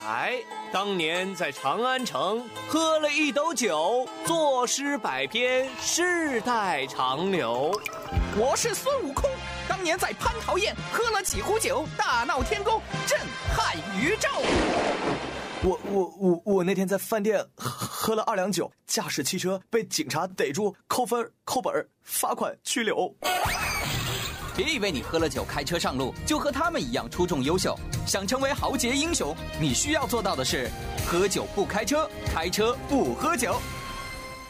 当年在长安城喝了一斗酒，作诗百篇，世代长流。 我是孙悟空，当年在蟠桃宴喝了几壶酒，大闹天宫，震撼宇宙。 我那天在饭店喝了2两酒，驾驶汽车被警察逮住，扣分、扣本、罚款、拘留。 别以为你喝了酒开车上路就和他们一样出众优秀，想成为豪杰英雄，你需要做到的是：喝酒不开车，开车不喝酒。